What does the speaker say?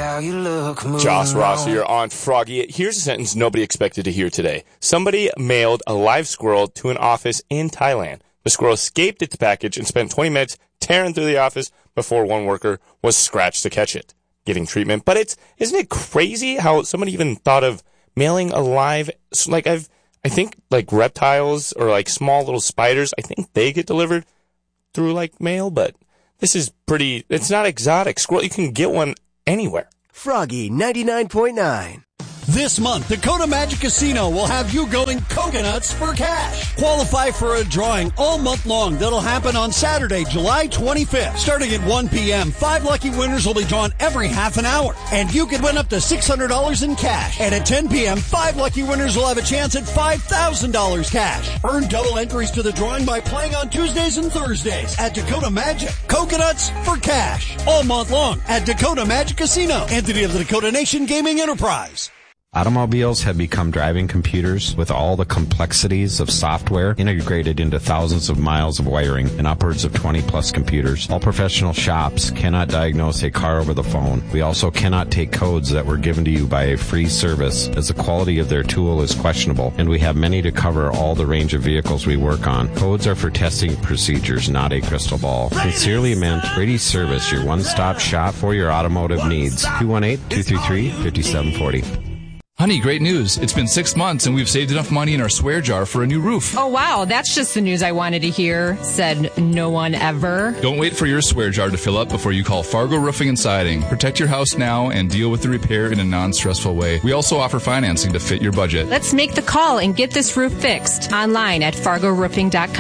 how you look. Josh Ross here on Froggy. Here's a sentence nobody expected to hear today. Somebody mailed a live squirrel to an office in Thailand. The squirrel escaped its package and spent 20 minutes tearing through the office before one worker was scratched to catch it, getting treatment. But isn't it crazy how somebody even thought of mailing a live, like I think like reptiles or like small little spiders, I think they get delivered through like mail, but this is it's not exotic. Squirrel, you can get one anywhere. Froggy 99.9. This month, Dakota Magic Casino will have you going coconuts for cash. Qualify for a drawing all month long that'll happen on Saturday, July 25th. Starting at 1 p.m., 5 lucky winners will be drawn every half an hour. And you could win up to $600 in cash. And at 10 p.m., 5 lucky winners will have a chance at $5,000 cash. Earn double entries to the drawing by playing on Tuesdays and Thursdays at Dakota Magic. Coconuts for cash. All month long at Dakota Magic Casino. Entity of the Dakota Nation Gaming Enterprise. Automobiles have become driving computers with all the complexities of software integrated into thousands of miles of wiring and upwards of 20-plus computers. All professional shops cannot diagnose a car over the phone. We also cannot take codes that were given to you by a free service, as the quality of their tool is questionable, and we have many to cover all the range of vehicles we work on. Codes are for testing procedures, not a crystal ball. Sincerely meant, Brady Service, your one-stop shop for your automotive needs. 218-233-5740. Honey, great news. It's been 6 months and we've saved enough money in our swear jar for a new roof. Oh, wow. That's just the news I wanted to hear, said no one ever. Don't wait for your swear jar to fill up before you call Fargo Roofing and Siding. Protect your house now and deal with the repair in a non-stressful way. We also offer financing to fit your budget. Let's make the call and get this roof fixed online at fargoroofing.com.